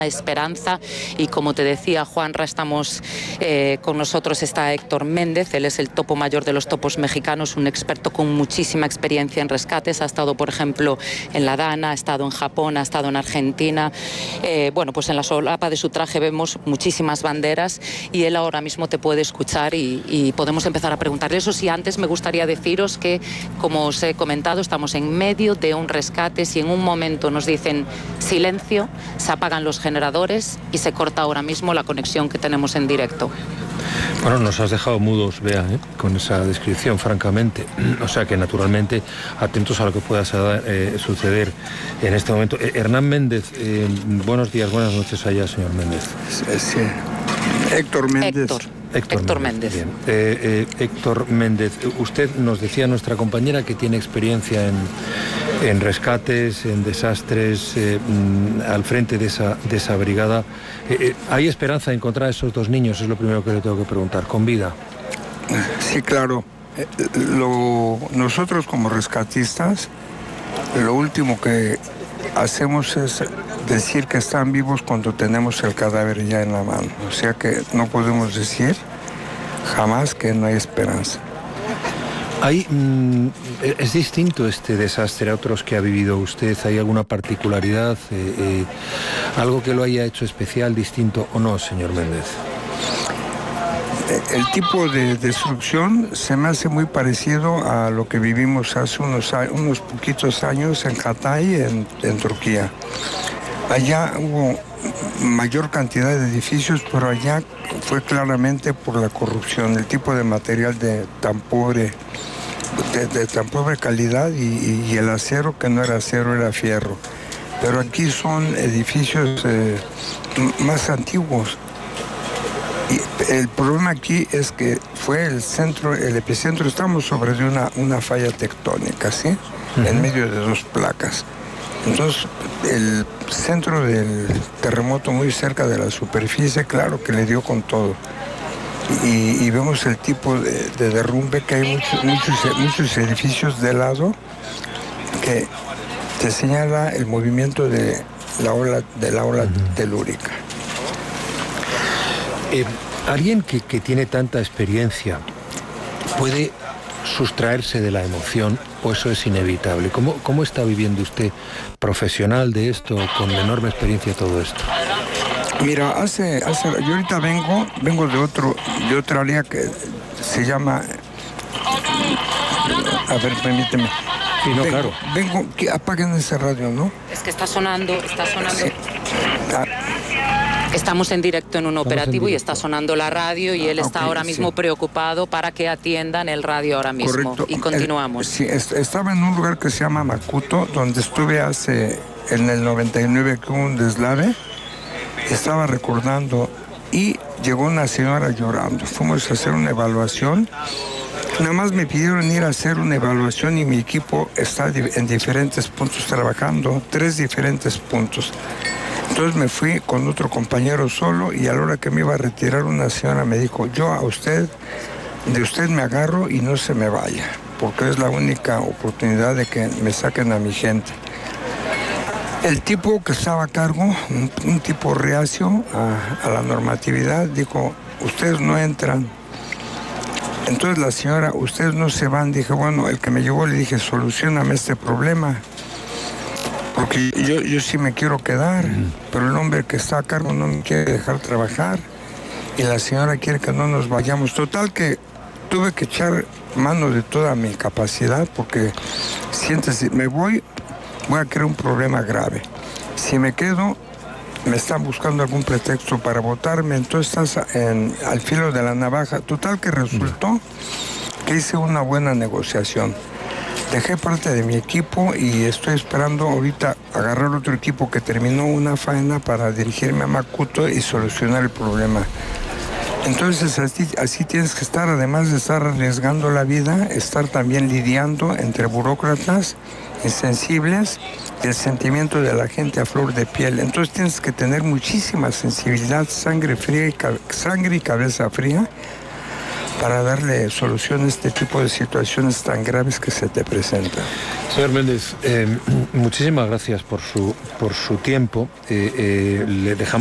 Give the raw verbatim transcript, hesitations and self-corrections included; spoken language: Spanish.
esperanza. Y como te decía, Juanra, estamos eh, con nosotros está Héctor Méndez. Él es el topo mayor de los topos mexicanos, un experto con muchísima experiencia en rescates. Ha estado, por ejemplo, en la Dana, ha estado en Japón, ha estado en Argentina. Eh, bueno, pues en la solapa de su traje vemos muchísimas banderas y él ahora mismo te puede escuchar y, y podemos empezar a preguntarle. Eso sí, antes me gustaría deciros que, como os he comentado, estamos en medio de un rescate. Si en un momento nos dicen silencio, se apagan los generadores y se corta ahora mismo la conexión que tenemos en directo. Bueno, nos has dejado mudos, Bea, ¿eh? Con esa descripción, francamente. O sea que, naturalmente, atentos a lo que pueda eh, suceder en este momento. Eh, Hernán Méndez, eh, buenos días, buenas noches allá, señor Méndez. Sí, sí. Héctor Méndez. Héctor. Héctor, Héctor Méndez. Méndez. Eh, eh, Héctor Méndez, usted nos decía, nuestra compañera, que tiene experiencia en, en rescates, en desastres, eh, al frente de esa, de esa brigada. Eh, eh, ¿Hay esperanza de encontrar a esos dos niños? Es lo primero que le tengo que preguntar. ¿Con vida? Sí, claro. Eh, lo, nosotros como rescatistas, lo último que hacemos es decir que están vivos cuando tenemos el cadáver ya en la mano. O sea que no podemos decir jamás que no hay esperanza. Hay, mm, ¿Es distinto este desastre a otros que ha vivido usted? ¿Hay alguna particularidad? Eh, eh, ¿Algo que lo haya hecho especial, distinto o no, señor Méndez? El tipo de destrucción se me hace muy parecido a lo que vivimos hace unos, unos poquitos años en Hatay, en, en Turquía. Allá hubo mayor cantidad de edificios, pero allá fue claramente por la corrupción, el tipo de material de tan pobre, de, de tan pobre calidad y, y el acero que no era acero, era fierro. Pero aquí son edificios eh, más antiguos. Y el problema aquí es que fue el centro, el epicentro, estamos sobre de una, una falla tectónica, ¿sí? Uh-huh. En medio de dos placas. Entonces, el centro del terremoto muy cerca de la superficie, claro que le dio con todo. Y, y vemos el tipo de, de derrumbe, que hay muchos, muchos, muchos edificios de lado que te señala el movimiento de la ola, de la ola uh-huh. telúrica. Eh, alguien que, que tiene tanta experiencia puede sustraerse de la emoción, o eso es inevitable. ¿Cómo, cómo está viviendo usted, profesional de esto, con enorme experiencia, todo esto? Mira, hace, hace yo ahorita vengo, vengo de otro, de otra área que se llama, a ver, permíteme. Sí, no, vengo, claro. Vengo, apaguen ese radio, ¿no? Es que está sonando, está sonando. Sí. Ah. Estamos en directo en un operativo y está sonando la radio y él ah, está okay, ahora mismo sí. preocupado para que atiendan el radio ahora mismo. Correcto. Y continuamos. El, sí, estaba en un lugar que se llama Macuto, donde estuve hace, en el noventa y nueve, que hubo un deslave. Estaba recordando y llegó una señora llorando. Fuimos a hacer una evaluación. Nada más me pidieron ir a hacer una evaluación y mi equipo está en diferentes puntos trabajando, tres diferentes puntos. Entonces me fui con otro compañero solo y a la hora que me iba a retirar, una señora me dijo: yo a usted, de usted me agarro y no se me vaya, porque es la única oportunidad de que me saquen a mi gente. El tipo que estaba a cargo, un, un tipo reacio a, a la normatividad, dijo: ustedes no entran. Entonces la señora: ustedes no se van. Dije: bueno, el que me llevó le dije: solucioname este problema, porque yo, yo sí me quiero quedar, pero el hombre que está a cargo no me quiere dejar trabajar y la señora quiere que no nos vayamos. Total que tuve que echar mano de toda mi capacidad, porque siéntese, me voy, voy a crear un problema grave. Si me quedo, me están buscando algún pretexto para votarme, entonces estás en, al filo de la navaja. Total que resultó que hice una buena negociación. Dejé parte de mi equipo y estoy esperando ahorita agarrar otro equipo que terminó una faena para dirigirme a Macuto y solucionar el problema. Entonces así, así tienes que estar, además de estar arriesgando la vida, estar también lidiando entre burócratas insensibles y el sentimiento de la gente a flor de piel. Entonces tienes que tener muchísima sensibilidad, sangre fría y, sangre y cabeza fría, para darle solución a este tipo de situaciones tan graves que se te presentan. Señor Méndez, eh, muchísimas gracias por su, por su tiempo. Eh, eh, le dejamos